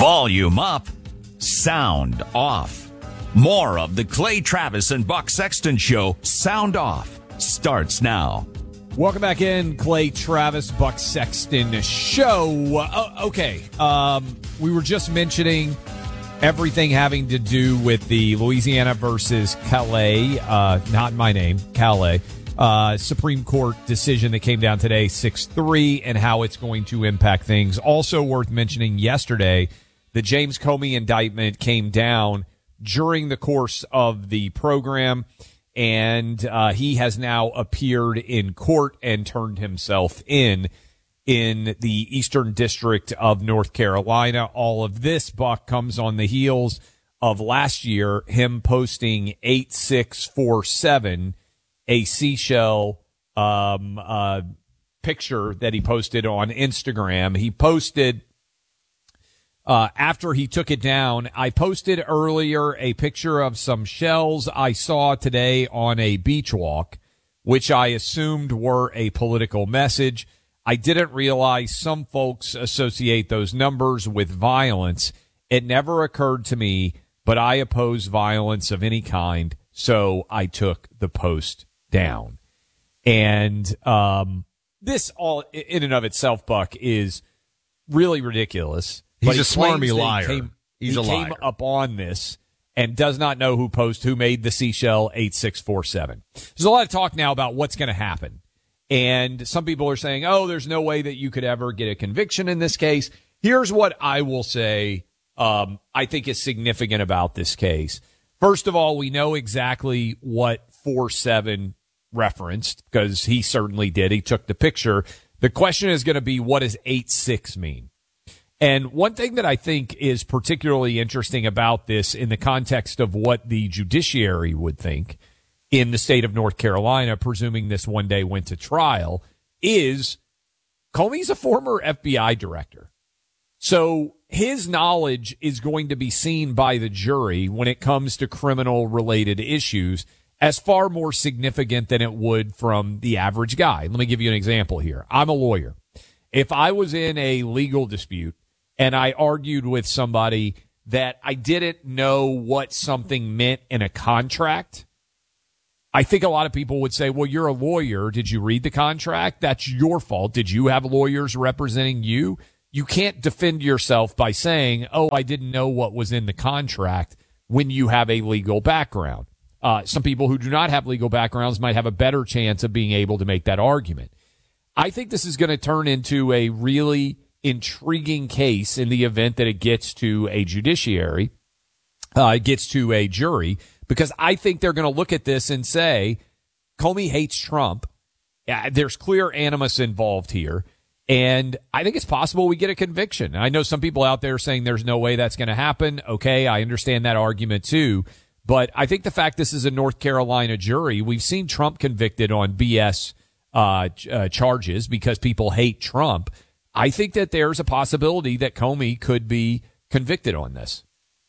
Volume up, sound off. More of the Clay Travis and Buck Sexton Show, Sound Off, starts now. Welcome back in, Clay Travis, Buck Sexton Show. Okay, we were just mentioning everything having to do with the Louisiana versus Calais, not my name, Calais, Supreme Court decision that came down today, 6-3, and how it's going to impact things. Also worth mentioning yesterday, the James Comey indictment came down during the course of the program, and he has now appeared in court and turned himself in the Eastern District of North Carolina. All of this, Buck, comes on the heels of last year, him posting 8647, a seashell picture that he posted on Instagram. He posted after he took it down. I posted earlier a picture of some shells I saw today on a beach walk, which I assumed were a political message. I didn't realize some folks associate those numbers with violence. It never occurred to me, but I oppose violence of any kind, so I took the post down. And this all in and of itself, Buck, is really ridiculous. He's a smarmy liar. He's a liar. Came up on this and does not know who made the seashell 8647. There's a lot of talk now about what's going to happen. And some people are saying, oh, there's no way that you could ever get a conviction in this case. Here's what I will say I think is significant about this case. First of all, we know exactly what 47 referenced because he certainly did. He took the picture. The question is going to be, what does 86 mean? And one thing that I think is particularly interesting about this in the context of what the judiciary would think in the state of North Carolina, presuming this one day went to trial, is Comey's a former FBI director. So his knowledge is going to be seen by the jury when it comes to criminal-related issues as far more significant than it would from the average guy. Let me give you an example here. I'm a lawyer. If I was in a legal dispute and I argued with somebody that I didn't know what something meant in a contract, I think a lot of people would say, well, you're a lawyer. Did you read the contract? That's your fault. Did you have lawyers representing you? You can't defend yourself by saying, oh, I didn't know what was in the contract when you have a legal background. Some people who do not have legal backgrounds might have a better chance of being able to make that argument. I think this is going to turn into a really intriguing case in the event that it gets to a judiciary, it gets to a jury, because I think they're going to look at this and say, Comey hates Trump. There's clear animus involved here. And I think it's possible we get a conviction. I know some people out there saying there's no way that's going to happen. Okay, I understand that argument too. But I think the fact this is a North Carolina jury, we've seen Trump convicted on BS charges because people hate Trump. I think that there's a possibility that Comey could be convicted on this.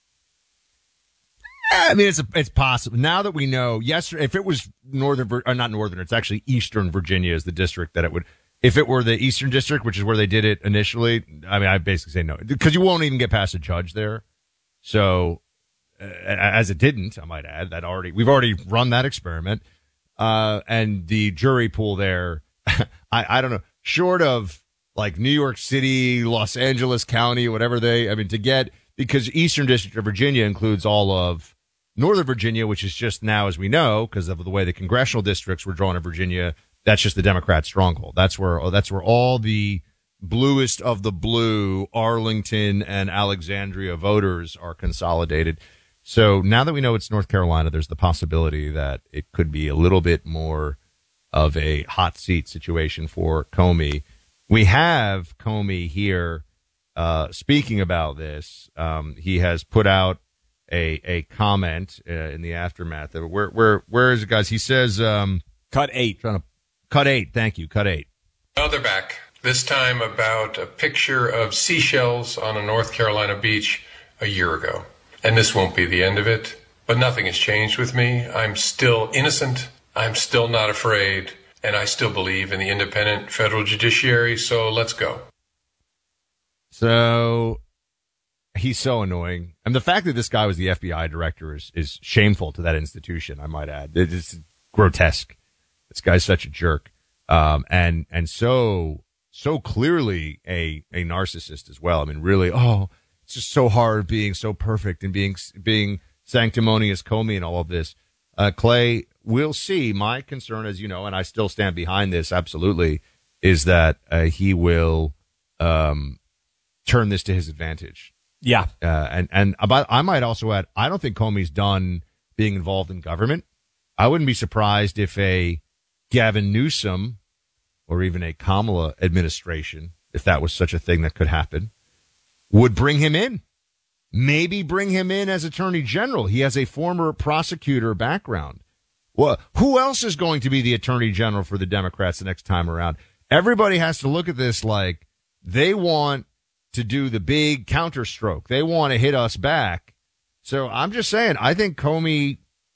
I mean, it's possible. Now that we know, yesterday, if it was it's actually Eastern Virginia is the district that it would. If it were the Eastern District, which is where they did it initially, I mean, I basically say no. Because you won't even get past a judge there. So, as it didn't, I might add, we've already run that experiment. And the jury pool there, I don't know, short of like New York City, Los Angeles County, whatever because Eastern District of Virginia includes all of Northern Virginia, which is just now, as we know, because of the way the congressional districts were drawn in Virginia, that's just the Democrat stronghold. That's where all the bluest of the blue Arlington and Alexandria voters are consolidated. So now that we know it's North Carolina, there's the possibility that it could be a little bit more of a hot seat situation for Comey. We have Comey here speaking about this. He has put out a comment in the aftermath. Where is it, guys? He says, Cut 8. Cut 8. Thank you. Cut 8. Now they're back. This time about a picture of seashells on a North Carolina beach a year ago. And this won't be the end of it. But nothing has changed with me. I'm still innocent. I'm still not afraid. And I still believe in the independent federal judiciary. So let's go. So he's so annoying. And the fact that this guy was the FBI director is shameful to that institution, I might add. It's grotesque. This guy's such a jerk. And so clearly a narcissist as well. I mean, really, it's just so hard being so perfect and being sanctimonious Comey and all of this. Clay, we'll see. My concern, as you know, and I still stand behind this absolutely, is that he will turn this to his advantage. Yeah. And I might also add, I don't think Comey's done being involved in government. I wouldn't be surprised if a Gavin Newsom or even a Kamala administration, if that was such a thing that could happen, would bring him in. Maybe bring him in as Attorney General. He has a former prosecutor background. Well, who else is going to be the Attorney General for the Democrats the next time around? Everybody has to look at this like they want to do the big counterstroke. They want to hit us back. So I'm just saying, I think Comey,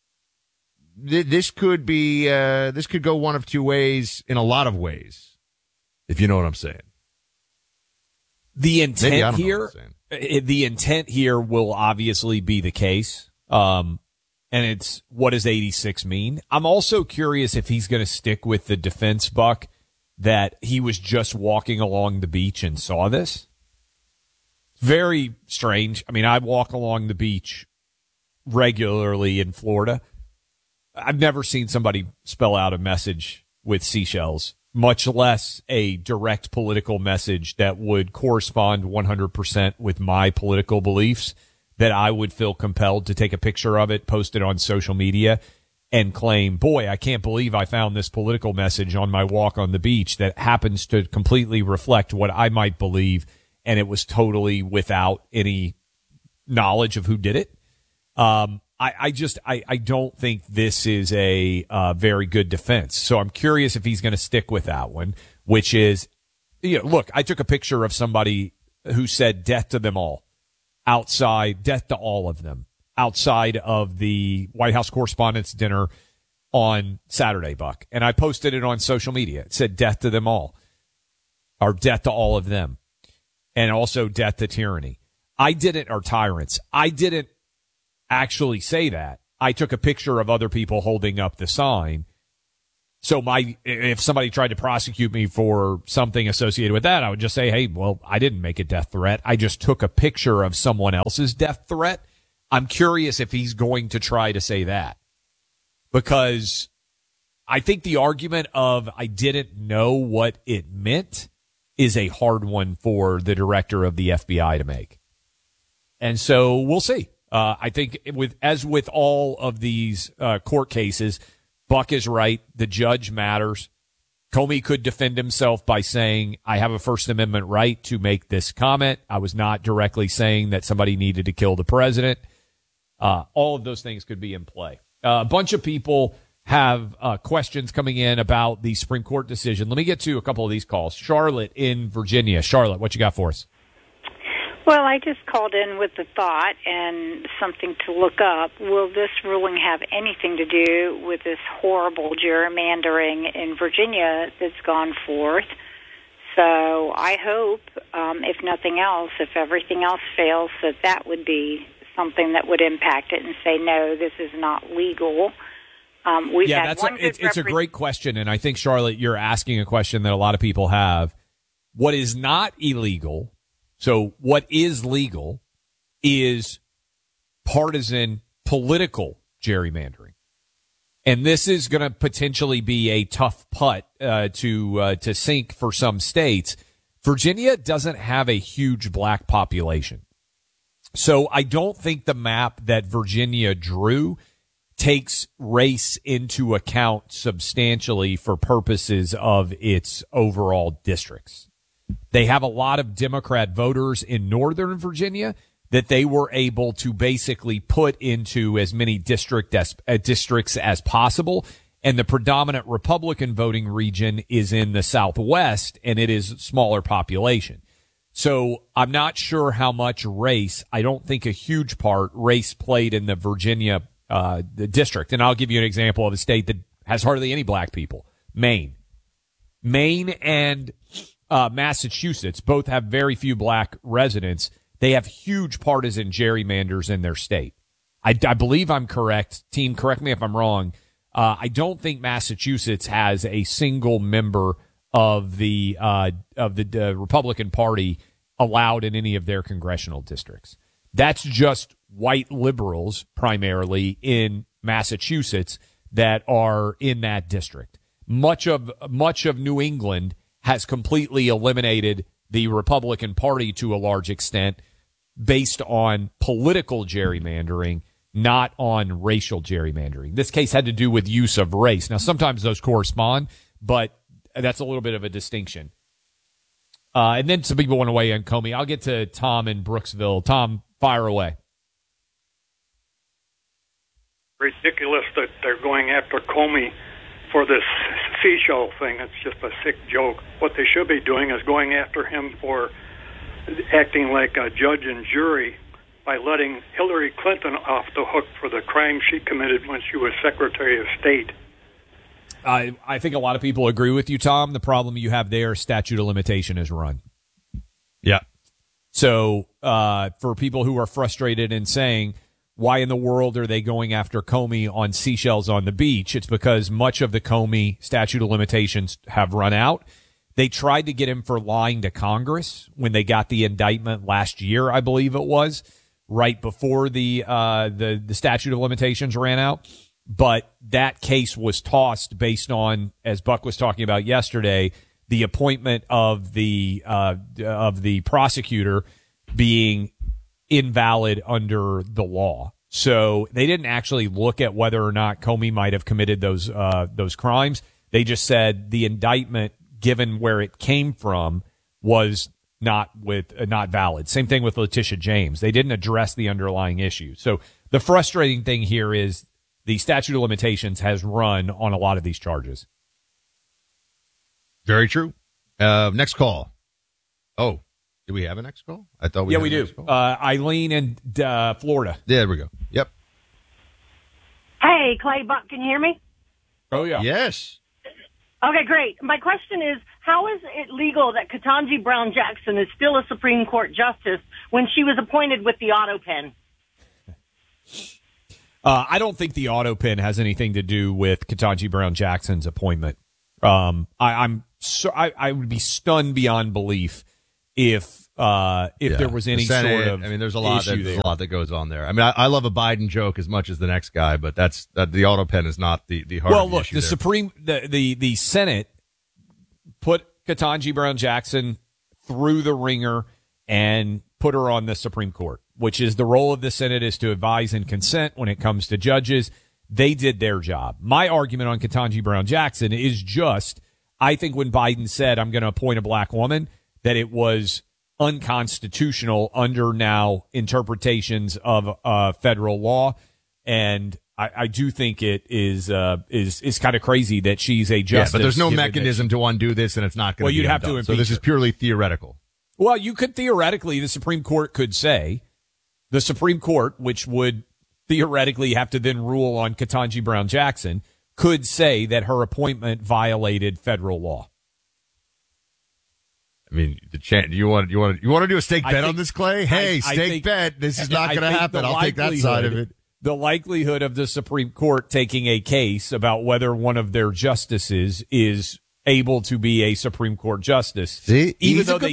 this could go one of two ways in a lot of ways, if you know what I'm saying. The intent here will obviously be the case. And it's, what does 86 mean? I'm also curious if he's going to stick with the defense, Buck, that he was just walking along the beach and saw this. Very strange. I mean, I walk along the beach regularly in Florida. I've never seen somebody spell out a message with seashells, much less a direct political message that would correspond 100% with my political beliefs, that I would feel compelled to take a picture of it, post it on social media, and claim, boy, I can't believe I found this political message on my walk on the beach that happens to completely reflect what I might believe, and it was totally without any knowledge of who did it. I don't think this is a very good defense. So I'm curious if he's going to stick with that one, which is, look, I took a picture of somebody who said death to them all outside, death to all of them outside of the White House Correspondents' Dinner on Saturday, Buck. And I posted it on social media. It said death to them all, or death to all of them, and also death to tyranny. Or tyrants. I didn't actually say that. I took a picture of other people holding up the sign. So if somebody tried to prosecute me for something associated with that, I would just say, hey, well, I didn't make a death threat. I just took a picture of someone else's death threat. I'm curious if he's going to try to say that, because I think the argument of I didn't know what it meant is a hard one for the director of the FBI to make. And so we'll see. I think as with all of these court cases, Buck is right. The judge matters. Comey could defend himself by saying, I have a First Amendment right to make this comment. I was not directly saying that somebody needed to kill the president. All of those things could be in play. A bunch of people have questions coming in about the Supreme Court decision. Let me get to a couple of these calls. Charlotte in Virginia. Charlotte, what you got for us? Well, I just called in with the thought and something to look up. Will this ruling have anything to do with this horrible gerrymandering in Virginia that's gone forth? So I hope, if nothing else, if everything else fails, that would be something that would impact it and say, no, this is not legal. It's a great question, and I think, Charlotte, you're asking a question that a lot of people have. What is not illegal? So what is legal is partisan political gerrymandering. And this is going to potentially be a tough putt to sink for some states. Virginia doesn't have a huge black population. So I don't think the map that Virginia drew takes race into account substantially for purposes of its overall districts. They have a lot of Democrat voters in Northern Virginia that they were able to basically put into as many districts as possible. And the predominant Republican voting region is in the Southwest, and it is a smaller population. So I'm not sure how much race. I don't think a huge part race played in the Virginia the district. And I'll give you an example of a state that has hardly any black people. Maine and Massachusetts both have very few black residents, They have huge partisan gerrymanders in their state. I believe I'm correct. Team, correct me if I'm wrong. I don't think Massachusetts has a single member of the Republican Party allowed in any of their congressional districts. That's just white liberals primarily in Massachusetts that are in that district. Much of New England has completely eliminated the Republican Party to a large extent based on political gerrymandering, not on racial gerrymandering. This case had to do with use of race. Now, sometimes those correspond, but that's a little bit of a distinction. And then some people want to weigh in, Comey. I'll get to Tom in Brooksville. Tom, fire away. Ridiculous that they're going after Comey for this seashell thing. It's just a sick joke. What they should be doing is going after him for acting like a judge and jury by letting Hillary Clinton off the hook for the crime she committed when she was Secretary of State. I think a lot of people agree with you, Tom. The problem you have there, statute of limitation is run. Yeah. So for people who are frustrated and saying, why in the world are they going after Comey on seashells on the beach? It's because much of the Comey statute of limitations have run out. They tried to get him for lying to Congress when they got the indictment last year, I believe it was, right before the statute of limitations ran out. But that case was tossed based on, as Buck was talking about yesterday, the appointment of the prosecutor being invalid under the law. So they didn't actually look at whether or not Comey might have committed those crimes. They just said the indictment, given where it came from, was not valid. Same thing with Letitia James. They didn't address the underlying issue. So the frustrating thing here is the statute of limitations has run on a lot of these charges. Very true. Next call. Oh, do we have a next call? I thought we do. Eileen in Florida. There we go. Yep. Hey, Clay, Buck, can you hear me? Oh, yeah. Yes. Okay, great. My question is, how is it legal that Ketanji Brown Jackson is still a Supreme Court justice when she was appointed with the auto pen? I don't think the auto pen has anything to do with Ketanji Brown Jackson's appointment. I would be stunned beyond belief if there was any Senate, sort of there's a lot that goes on there. I mean, I love a Biden joke as much as the next guy, but the auto pen is not the heart of the issue. The Senate put Ketanji Brown Jackson through the ringer and put her on the Supreme Court, which is the role of the Senate, is to advise and consent when it comes to judges. They did their job. My argument on Ketanji Brown Jackson is just, I think when Biden said, I'm going to appoint a black woman, that it was unconstitutional under now interpretations of federal law. And I do think it is kind of crazy that she's a justice. Yeah, but there's no mechanism to undo this, and it's not going to be you'd have undone. to So this is purely theoretical. Well, you could theoretically, the Supreme Court could say, the Supreme Court, which would theoretically have to then rule on Ketanji Brown Jackson, could say that her appointment violated federal law. I mean, you want to do a stake bet on this, Clay? Hey, stake bet. This is not going to happen. I'll take that side of it. The likelihood of the Supreme Court taking a case about whether one of their justices is able to be a Supreme Court justice, even though they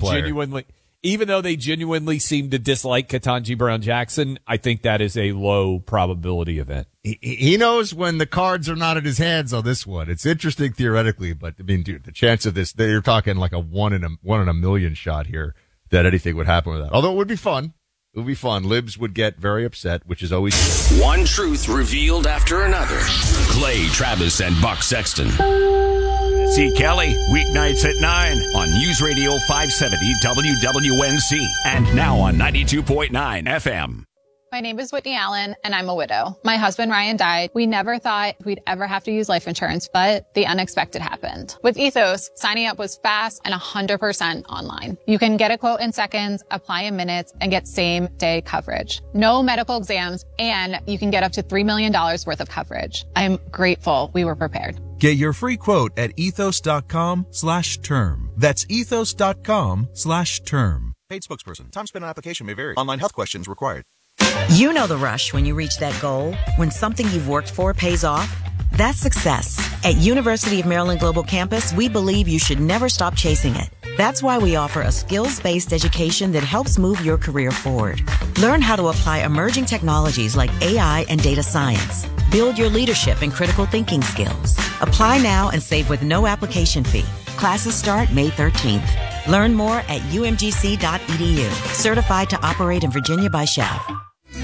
genuinely seem to dislike Ketanji Brown Jackson, I think that is a low probability event. He knows when the cards are not in his hands on this one. It's interesting theoretically, but I mean, dude, the chance of this, you're talking like a one in a million shot here that anything would happen with that. Although it would be fun. It would be fun. Libs would get very upset, which is always one truth revealed after another. Clay Travis and Buck Sexton. See Kelly weeknights at 9 on News Radio 570 WWNC and now on 92.9 FM. My name is Whitney Allen, and I'm a widow. My husband, Ryan, died. We never thought we'd ever have to use life insurance, but the unexpected happened. With Ethos, signing up was fast and 100% online. You can get a quote in seconds, apply in minutes, and get same-day coverage. No medical exams, and you can get up to $3 million worth of coverage. I'm grateful we were prepared. Get your free quote at ethos.com/term. That's ethos.com/term. Paid spokesperson. Time spent on application may vary. Online health questions required. You know the rush when you reach that goal, when something you've worked for pays off. That's success. At University of Maryland Global Campus, we believe you should never stop chasing it. That's why we offer a skills-based education that helps move your career forward. Learn how to apply emerging technologies like AI and data science. Build your leadership and critical thinking skills. Apply now and save with no application fee. Classes start May 13th. Learn more at umgc.edu. Certified to operate in Virginia by SCHEV.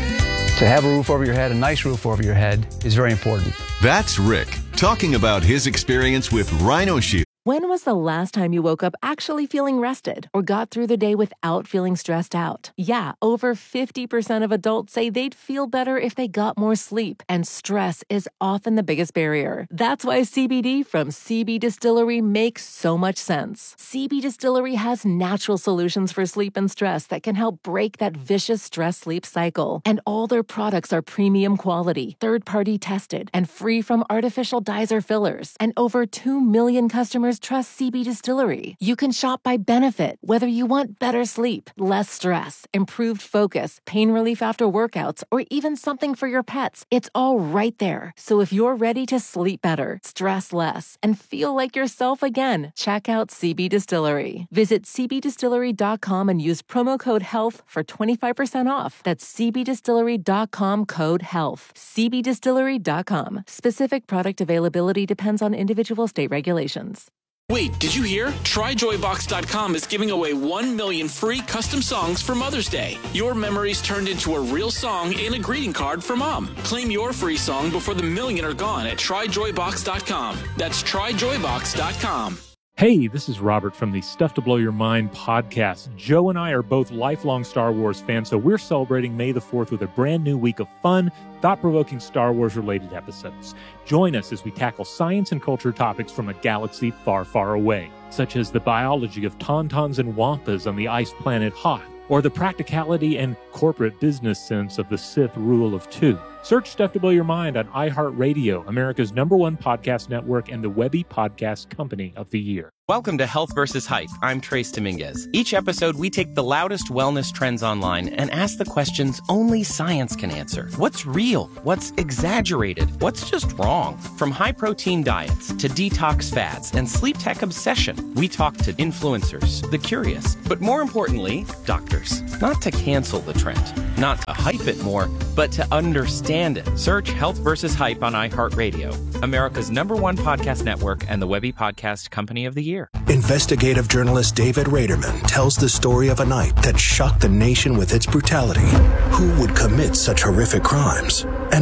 To have a roof over your head, a nice roof over your head, is very important. That's Rick talking about his experience with Rhino Shield. When was the last time you woke up actually feeling rested or got through the day without feeling stressed out? Yeah, over 50% of adults say they'd feel better if they got more sleep, and stress is often the biggest barrier. That's why CBD from CB Distillery makes so much sense. CB Distillery has natural solutions for sleep and stress that can help break that vicious stress-sleep cycle. And all their products are premium quality, third-party tested, and free from artificial dyes or fillers. And over 2 million customers trust CB Distillery. You can shop by benefit, whether you want better sleep, less stress, improved focus, pain relief after workouts, or even something for your pets. It's all right there. So if you're ready to sleep better, stress less, and feel like yourself again, check out CB Distillery. Visit cbdistillery.com and use promo code HEALTH for 25% off. That's cbdistillery.com, code HEALTH. cbdistillery.com. Specific product availability depends on individual state regulations. Wait, did you hear? TryJoyBox.com is giving away 1 million free custom songs for Mother's Day. Your memories turned into a real song and a greeting card for Mom. Claim your free song before the million are gone at TryJoyBox.com. That's TryJoyBox.com. Hey, this is Robert from the Stuff to Blow Your Mind podcast. Joe and I are both lifelong Star Wars fans, so we're celebrating May the 4th with a brand new week of fun, thought-provoking Star Wars-related episodes. Join us as we tackle science and culture topics from a galaxy far, far away, such as the biology of tauntauns and wampas on the ice planet Hoth, or the practicality and corporate business sense of the Sith rule of two. Search Stuff to Blow Your Mind on iHeartRadio, America's #1 podcast network and the Webby Podcast Company of the Year. Welcome to Health vs. Hype. I'm Trace Dominguez. Each episode, we take the loudest wellness trends online and ask the questions only science can answer. What's real? What's exaggerated? What's just wrong? From high-protein diets to detox fads and sleep tech obsession, we talk to influencers, the curious, but more importantly, doctors. Not to cancel the trend, not to hype it more, but to understand it. Search Health vs. Hype on iHeartRadio, America's #1 podcast network and the Webby Podcast Company of the Year. Investigative journalist David Raderman tells the story of a night that shocked the nation with its brutality. Who would commit such horrific crimes and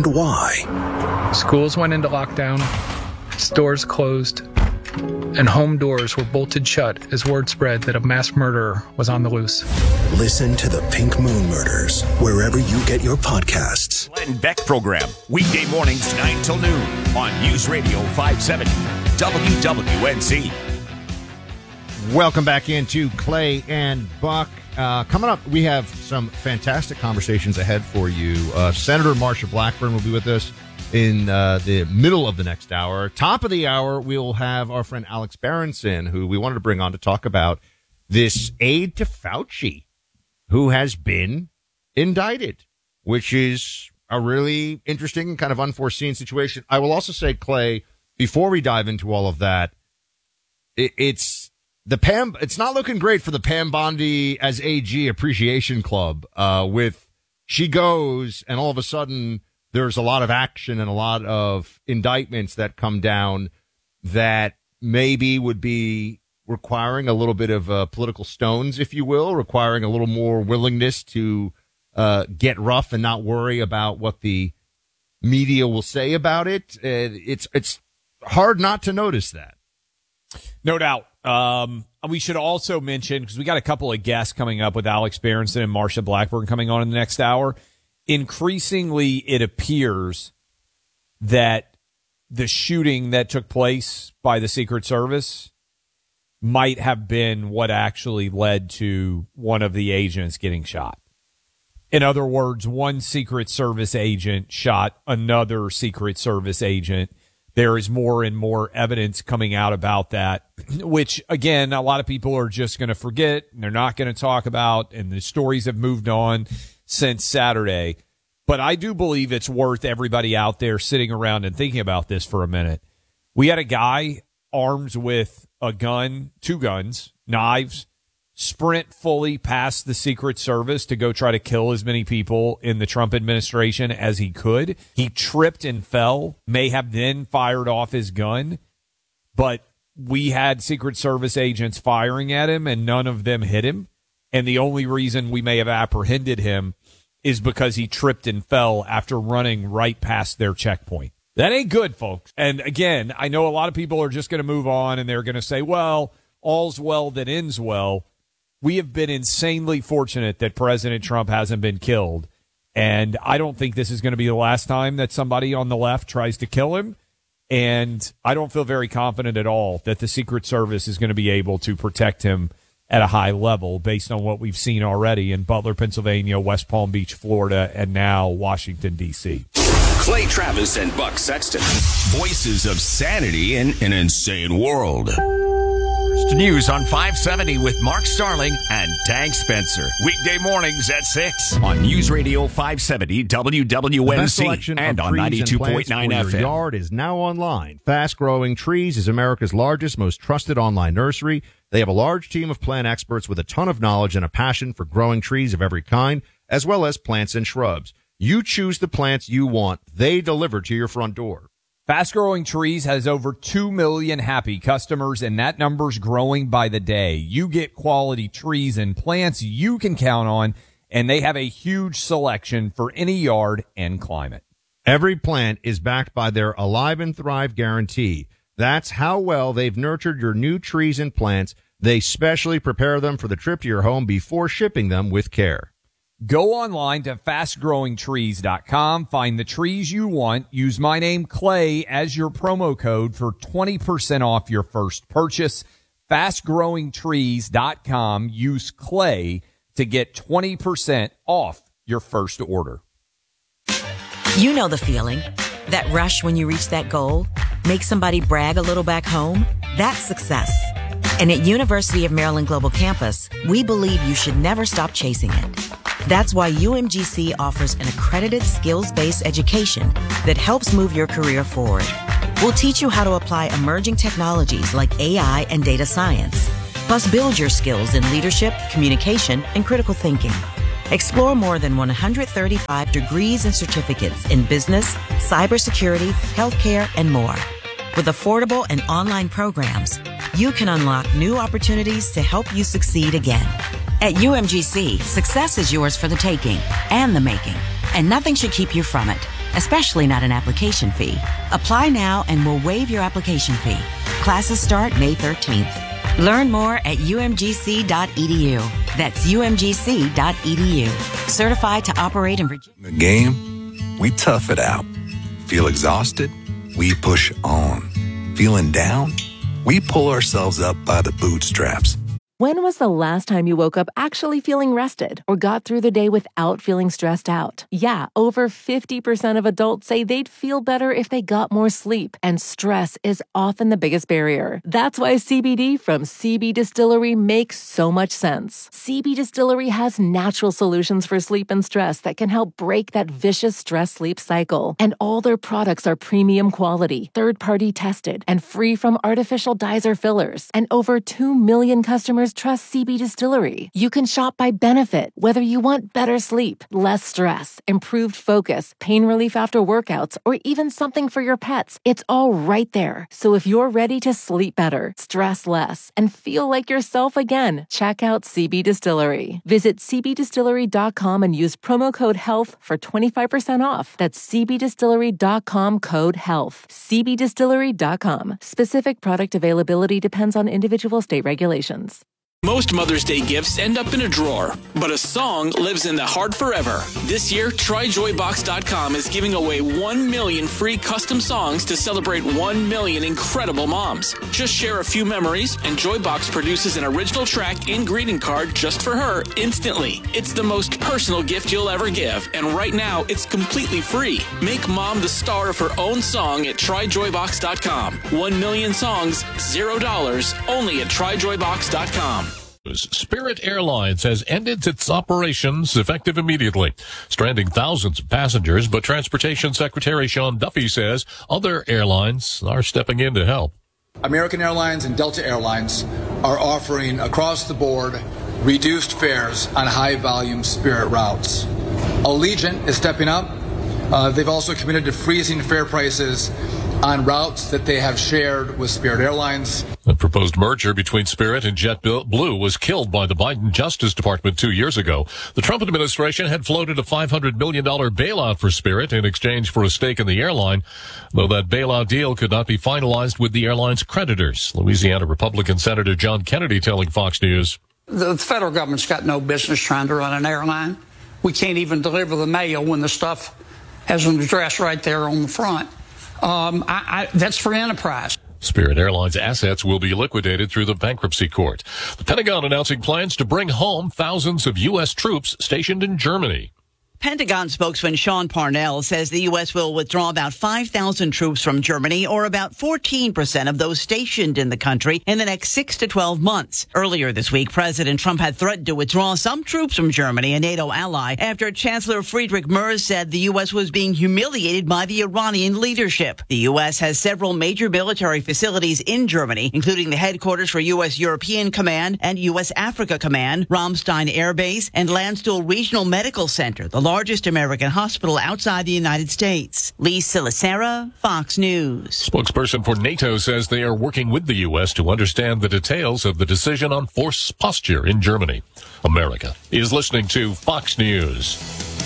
why? Schools went into lockdown, stores closed, and home doors were bolted shut as word spread that a mass murderer was on the loose. Listen to the Pink Moon Murders wherever you get your podcasts. Glenn Beck program, weekday mornings 9 till noon on News Radio 570 WWNC. Welcome back into Clay and Buck. Coming up, we have some fantastic conversations ahead for you. Senator Marsha Blackburn will be with us in the middle of the next hour. Top of the hour, we'll have our friend Alex Berenson, who we wanted to bring on to talk about this aide to Fauci, who has been indicted, which is a really interesting and kind of unforeseen situation. I will also say, Clay, before we dive into all of that, it's not looking great for the Pam Bondi as AG Appreciation Club. With she goes, and all of a sudden there's a lot of action and a lot of indictments that come down that maybe would be requiring a little bit of political stones, if you will, requiring a little more willingness to get rough and not worry about what the media will say about it. It's hard not to notice that. No doubt. We should also mention, because we got a couple of guests coming up with Alex Berenson and Marsha Blackburn coming on in the next hour. Increasingly, it appears that the shooting that took place by the Secret Service might have been what actually led to one of the agents getting shot. In other words, one Secret Service agent shot another Secret Service agent there is more and more evidence coming out about that, which, again, a lot of people are just going to forget and they're not going to talk about, and the stories have moved on since Saturday. But I do believe it's worth everybody out there sitting around and thinking about this for a minute. We had a guy armed with a gun, 2 guns, knives, sprint fully past the Secret Service to go try to kill as many people in the Trump administration as he could. He tripped and fell, may have then fired off his gun, but we had Secret Service agents firing at him and none of them hit him. And the only reason we may have apprehended him is because he tripped and fell after running right past their checkpoint. That ain't good, folks. And again, I know a lot of people are just going to move on and they're going to say, well, all's well that ends well. We have been insanely fortunate that President Trump hasn't been killed. And I don't think this is going to be the last time that somebody on the left tries to kill him. And I don't feel very confident at all that the Secret Service is going to be able to protect him at a high level based on what we've seen already in Butler, Pennsylvania, West Palm Beach, Florida, and now Washington, D.C. Clay Travis and Buck Sexton, voices of sanity in an insane world. News on 570 with Mark Starling and Tank Spencer. Weekday mornings at 6 on News Radio 570 WWNC and on 92.9 FM. Your yard is now online. Fast Growing Trees is America's largest, most trusted online nursery. They have a large team of plant experts with a ton of knowledge and a passion for growing trees of every kind, as well as plants and shrubs. You choose the plants you want. They deliver to your front door. Fast Growing Trees has over 2 million happy customers, and that number's growing by the day. You get quality trees and plants you can count on, and they have a huge selection for any yard and climate. Every plant is backed by their Alive and Thrive guarantee. That's how well they've nurtured your new trees and plants. They specially prepare them for the trip to your home before shipping them with care. Go online to fastgrowingtrees.com, find the trees you want, use my name Clay as your promo code for 20% off your first purchase. Fastgrowingtrees.com, use Clay to get 20% off your first order. You know the feeling, that rush when you reach that goal, make somebody brag a little back home. That's success. And at University of Maryland Global Campus, we believe you should never stop chasing it. That's why UMGC offers an accredited skills-based education that helps move your career forward. We'll teach you how to apply emerging technologies like AI and data science, plus build your skills in leadership, communication, and critical thinking. Explore more than 135 degrees and certificates in business, cybersecurity, healthcare, and more. With affordable and online programs, you can unlock new opportunities to help you succeed again. At UMGC, success is yours for the taking and the making, and nothing should keep you from it, especially not an application fee. Apply now and we'll waive your application fee. Classes start May 13th. Learn more at umgc.edu. That's umgc.edu. Certified to operate in Virginia. The game, we tough it out. Feel exhausted? We push on. Feeling down? We pull ourselves up by the bootstraps. When was the last time you woke up actually feeling rested or got through the day without feeling stressed out? Yeah, over 50% of adults say they'd feel better if they got more sleep, and stress is often the biggest barrier. That's why CBD from CB Distillery makes so much sense. CB Distillery has natural solutions for sleep and stress that can help break that vicious stress-sleep cycle. And all their products are premium quality, third-party tested, and free from artificial dyes or fillers. And over 2 million customers trust CB Distillery. You can shop by benefit, whether you want better sleep, less stress, improved focus, pain relief after workouts, or even something for your pets. It's all right there. So if you're ready to sleep better, stress less, and feel like yourself again, check out CB Distillery. Visit cbdistillery.com and use promo code HEALTH for 25% off. That's cbdistillery.com code HEALTH. cbdistillery.com. Specific product availability depends on individual state regulations. Most Mother's Day gifts end up in a drawer, but a song lives in the heart forever. This year, TryJoyBox.com is giving away 1 million free custom songs to celebrate 1 million incredible moms. Just share a few memories, and Joybox produces an original track and greeting card just for her instantly. It's the most personal gift you'll ever give, and right now, it's completely free. Make mom the star of her own song at TryJoyBox.com. 1 million songs, $0, only at TryJoyBox.com. Spirit Airlines has ended its operations effective immediately, stranding thousands of passengers, but Transportation Secretary Sean Duffy says other airlines are stepping in to help. American Airlines and Delta Airlines are offering across the board reduced fares on high-volume Spirit routes. Allegiant is stepping up. They've also committed to freezing fare prices on routes that they have shared with Spirit Airlines. The proposed merger between Spirit and JetBlue was killed by the Biden Justice Department 2 years ago. The Trump administration had floated a $500 million bailout for Spirit in exchange for a stake in the airline, though that bailout deal could not be finalized with the airline's creditors. Louisiana Republican Senator John Kennedy telling Fox News. The federal government's got no business trying to run an airline. We can't even deliver the mail when the stuff has an address right there on the front. That's for enterprise. Spirit Airlines assets will be liquidated through the bankruptcy court. The Pentagon announcing plans to bring home thousands of U.S. troops stationed in Germany. Pentagon spokesman Sean Parnell says the U.S. will withdraw about 5,000 troops from Germany, or about 14% of those stationed in the country, in the next 6 to 12 months. Earlier this week, President Trump had threatened to withdraw some troops from Germany, a NATO ally, after Chancellor Friedrich Merz said the U.S. was being humiliated by the Iranian leadership. The U.S. has several major military facilities in Germany, including the headquarters for U.S. European Command and U.S. Africa Command, Ramstein Air Base, and Landstuhl Regional Medical Center, the largest American hospital outside the United States. Lee Silasera, Fox News. Spokesperson for NATO says they are working with the U.S. to understand the details of the decision on force posture in Germany. America is listening to Fox News.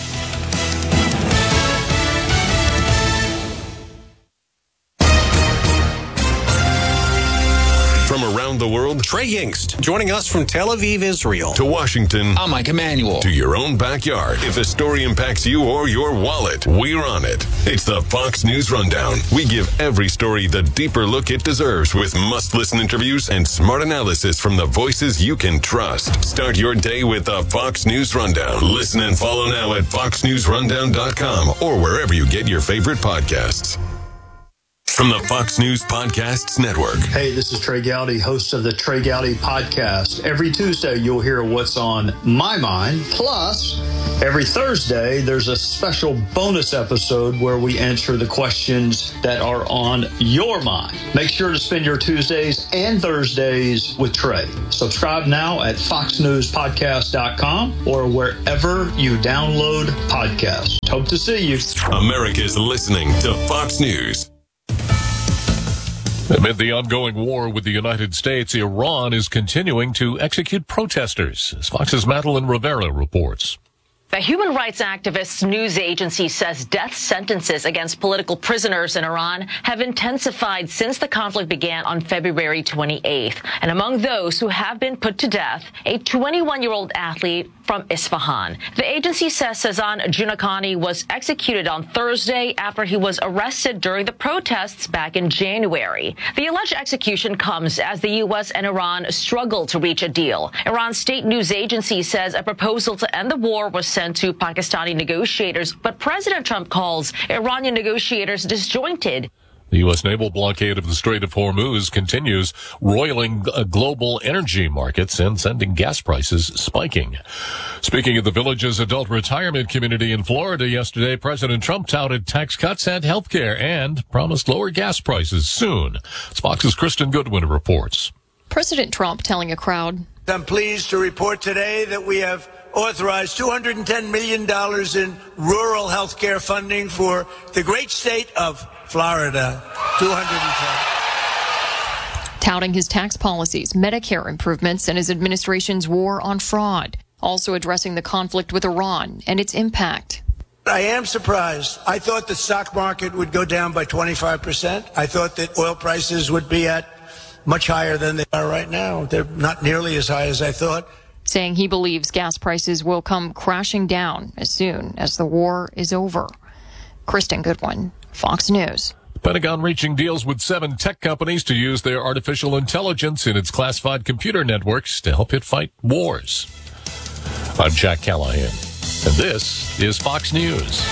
From around the world, Trey Yingst, joining us from Tel Aviv, Israel. To Washington. I'm Mike Emanuel. To your own backyard. If a story impacts you or your wallet, we're on it. It's the Fox News Rundown. We give every story the deeper look it deserves with must-listen interviews and smart analysis from the voices you can trust. Start your day with the Fox News Rundown. Listen and follow now at foxnewsrundown.com or wherever you get your favorite podcasts. From the Fox News Podcasts Network. Hey, this is Trey Gowdy, host of the Trey Gowdy Podcast. Every Tuesday, you'll hear what's on my mind. Plus, every Thursday, there's a special bonus episode where we answer the questions that are on your mind. Make sure to spend your Tuesdays and Thursdays with Trey. Subscribe now at foxnewspodcast.com or wherever you download podcasts. Hope to see you. America's listening to Fox News. Amid the ongoing war with the United States, Iran is continuing to execute protesters, as Fox's Madeline Rivera reports. The human rights activist news agency says death sentences against political prisoners in Iran have intensified since the conflict began on February 28th. And among those who have been put to death, a 21-year-old athlete from Isfahan. The agency says Sazan Junakhani was executed on Thursday after he was arrested during the protests back in January. The alleged execution comes as the U.S. and Iran struggle to reach a deal. Iran's state news agency says a proposal to end the war was sent to Pakistani negotiators, but President Trump calls Iranian negotiators disjointed. The U.S. naval blockade of the Strait of Hormuz continues, roiling global energy markets and sending gas prices spiking. Speaking of the Village's adult retirement community in Florida yesterday, President Trump touted tax cuts and health care and promised lower gas prices soon. Fox's Kristen Goodwin reports. President Trump telling a crowd, I'm pleased to report today that we have authorized $210 million in rural health care funding for the great state of Florida. 210. Touting his tax policies, Medicare improvements, and his administration's war on fraud. Also addressing the conflict with Iran and its impact. I am surprised. I thought the stock market would go down by 25%. I thought that oil prices would be at much higher than they are right now. They're not nearly as high as I thought. Saying he believes gas prices will come crashing down as soon as the war is over. Kristen Goodwin, Fox News. Pentagon reaching deals with 7 tech companies to use their artificial intelligence in its classified computer networks to help it fight wars. I'm Jack Callahan, and this is Fox News.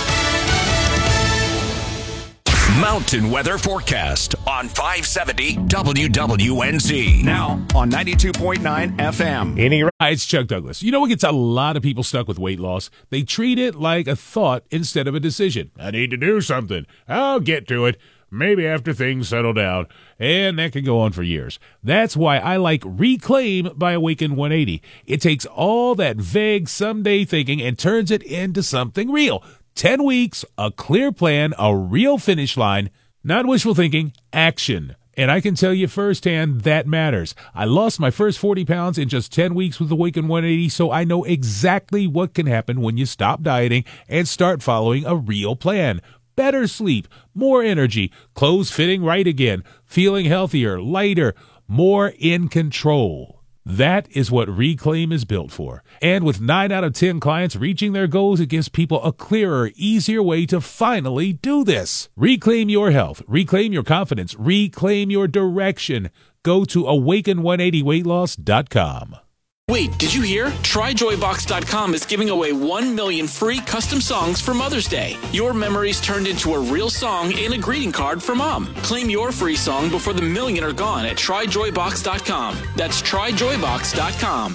Mountain weather forecast on 570 WWNZ. Now on 92.9 FM. Hi, it's Chuck Douglas. You know what gets a lot of people stuck with weight loss? They treat it like a thought instead of a decision. I need to do something. I'll get to it. Maybe after things settle down. And that can go on for years. That's why I like Reclaim by Awaken 180. It takes all that vague someday thinking and turns it into something real. 10 weeks, a clear plan, a real finish line, not wishful thinking, action. And I can tell you firsthand that matters. I lost my first 40 pounds in just 10 weeks with Awaken 180, so I know exactly what can happen when you stop dieting and start following a real plan. Better sleep, more energy, clothes fitting right again, feeling healthier, lighter, more in control. That is what Reclaim is built for. And with 9 out of 10 clients reaching their goals, it gives people a clearer, easier way to finally do this. Reclaim your health. Reclaim your confidence. Reclaim your direction. Go to awaken180weightloss.com. Wait, did you hear? TryJoyBox.com is giving away 1 million free custom songs for Mother's Day. Your memories turned into a real song and a greeting card for Mom. Claim your free song before the million are gone at TryJoyBox.com. That's TryJoyBox.com.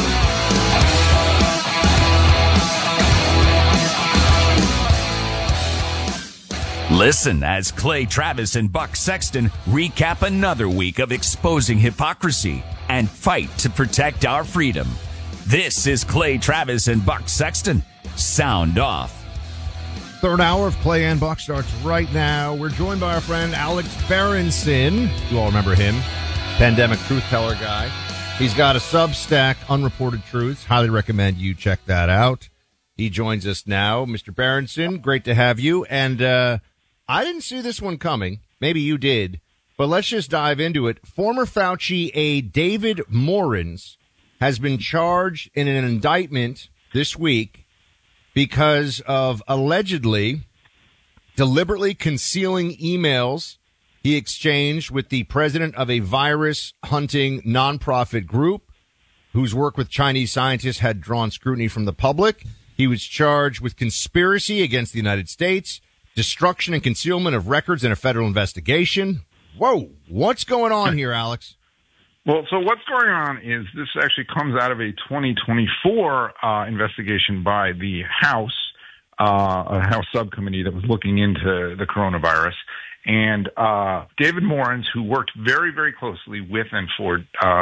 Listen as Clay Travis and Buck Sexton recap another week of exposing hypocrisy and fight to protect our freedom. This is Clay Travis and Buck Sexton. Sound off. Third hour of Clay and Buck starts right now. We're joined by our friend Alex Berenson. You all remember him, pandemic truth teller guy. He's got a Substack, Unreported Truths. Highly recommend you check that out. He joins us now. Mr. Berenson, great to have you. And I didn't see this one coming. Maybe you did. But let's just dive into it. Former Fauci aide David Morans has been charged in an indictment this week because of allegedly deliberately concealing emails he exchanged with the president of a virus-hunting nonprofit group whose work with Chinese scientists had drawn scrutiny from the public. He was charged with conspiracy against the United States, destruction and concealment of records in a federal investigation. Whoa, what's going on here, Alex? Well, so what's going on is this actually comes out of a 2024 investigation by the House, a House subcommittee that was looking into the coronavirus. And David Morans, who worked very, very closely with and for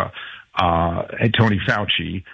Tony Fauci,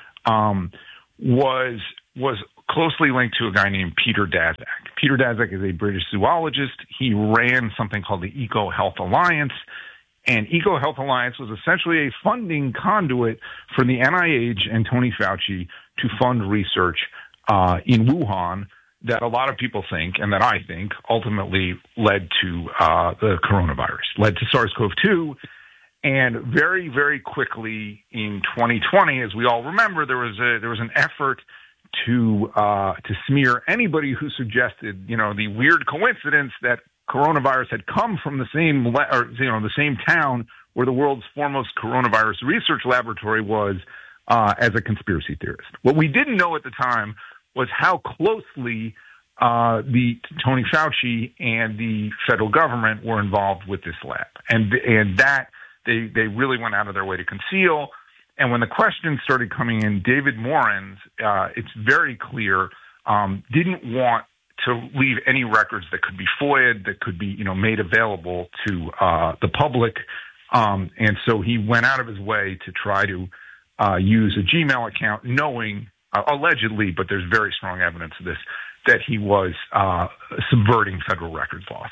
was closely linked to a guy named Peter Daszak. Peter Daszak is a British zoologist. He ran something called the Eco Health Alliance. And Eco Health Alliance was essentially a funding conduit for the NIH and Tony Fauci to fund research in Wuhan that a lot of people think, and that I think, ultimately led to the coronavirus, led to SARS-CoV-2. And very, very quickly in 2020, as we all remember, there was an effort to smear anybody who suggested, the weird coincidence that coronavirus had come from the same town where the world's foremost coronavirus research laboratory was, as a conspiracy theorist. What we didn't know at the time was how closely the Tony Fauci and the federal government were involved with this lab, and that they really went out of their way to conceal. And when the questions started coming in, David Morans, it's very clear, didn't want to leave any records that could be FOIA'd, that could be, made available to the public. And so he went out of his way to try to use a Gmail account, knowing, allegedly, but there's very strong evidence of this, that he was subverting federal records laws.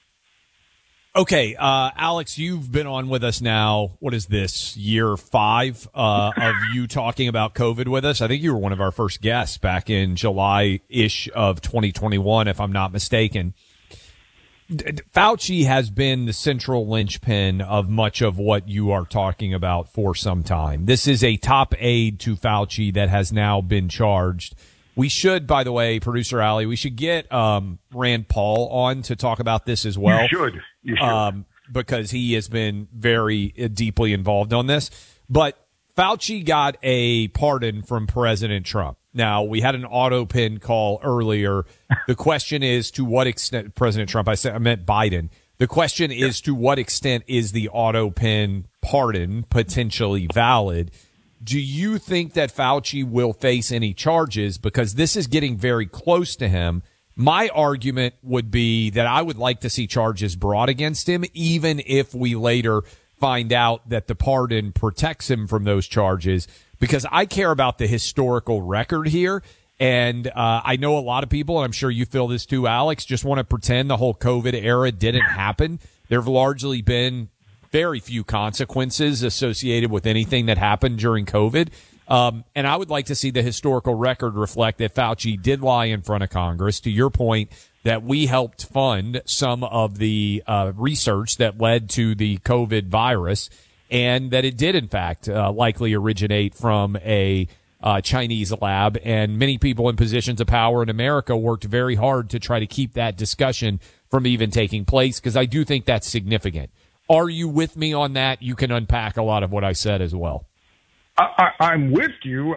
Okay, Alex, you've been on with us now. What is this, year 5 of you talking about COVID with us? I think you were one of our first guests back in July-ish of 2021, if I'm not mistaken. Fauci has been the central linchpin of much of what you are talking about for some time. This is a top aide to Fauci that has now been charged. We should, by the way, producer Allie, we should get Rand Paul on to talk about this as well. You should. Because he has been very deeply involved on this. But Fauci got a pardon from President Trump. Now, we had an auto pin call earlier. The question is to what extent, President Trump, I meant Biden. The question is to what extent is the auto pin pardon potentially valid? Do you think that Fauci will face any charges? Because this is getting very close to him. My argument would be that I would like to see charges brought against him, even if we later find out that the pardon protects him from those charges, because I care about the historical record here. And I know a lot of people, and I'm sure you feel this too, Alex, just want to pretend the whole COVID era didn't happen. There have largely been very few consequences associated with anything that happened during COVID. And I would like to see the historical record reflect that Fauci did lie in front of Congress, to your point, that we helped fund some of the research that led to the COVID virus, and that it did, in fact, likely originate from a Chinese lab. And many people in positions of power in America worked very hard to try to keep that discussion from even taking place, because I do think that's significant. Are you with me on that? You can unpack a lot of what I said as well. I'm with you.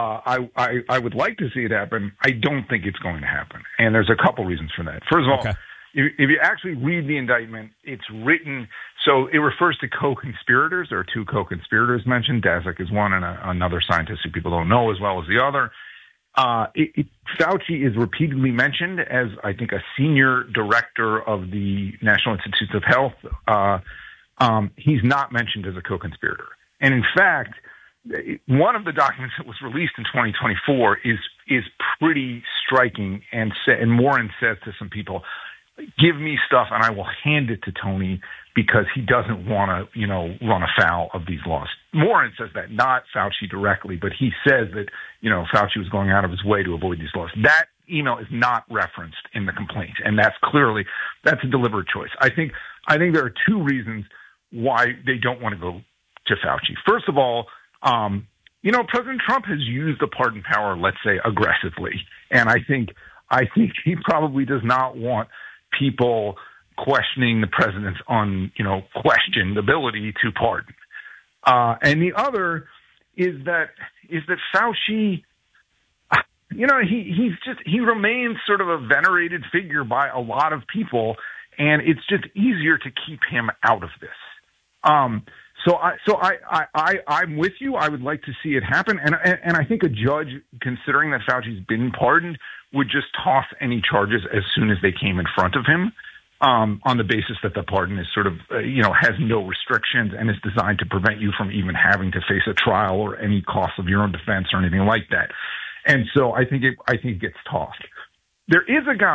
I would like to see it happen. I don't think it's going to happen. And there's a couple reasons for that. First of all, if you actually read the indictment, it's written, so it refers to co-conspirators. There are two co-conspirators mentioned. Daszak is one, and another scientist who people don't know as well as the other. Fauci is repeatedly mentioned as, I think, a senior director of the National Institutes of Health. He's not mentioned as a co-conspirator. And in fact, one of the documents that was released in 2024 is pretty striking, and Morin says to some people, give me stuff and I will hand it to Tony because he doesn't want to, run afoul of these laws. Morin says that, not Fauci directly, but he says that, Fauci was going out of his way to avoid these laws. That email is not referenced in the complaint, and that's a deliberate choice. I think there are two reasons why they don't want to go to Fauci. First of all, President Trump has used the pardon power, let's say, aggressively. And I think he probably does not want people questioning the president's questioned ability to pardon. And the other is that Fauci, he remains sort of a venerated figure by a lot of people, and it's just easier to keep him out of this. So I'm with you. I would like to see it happen. And I think a judge, considering that Fauci's been pardoned, would just toss any charges as soon as they came in front of him, on the basis that the pardon is sort of, has no restrictions and is designed to prevent you from even having to face a trial or any cost of your own defense or anything like that. And so I think it gets tossed. There is a guy